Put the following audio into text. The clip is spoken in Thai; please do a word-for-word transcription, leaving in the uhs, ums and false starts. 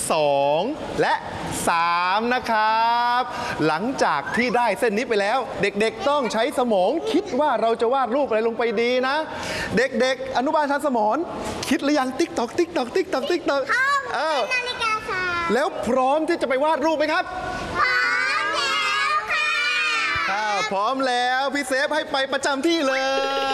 สองและสามนะครับหลังจากที่ได้เส้นนี้ไปแล้วเด็กๆต้องใช้สมองคิดว่าเราจะวาดรูปอะไรลงไปดีนะเด็กๆอนุบาลทันสมองคิดหรือยังติ๊กตอกติ๊กตอกติ๊กตอกติ๊กตอกเออนาฬิกาค่ะแล้วพร้อมที่จะไปวาดรูปไหมครับพร้อมแล้วค่ะถ้าพร้อมแล้วพี่เซฟให้ไปประจำที่เลย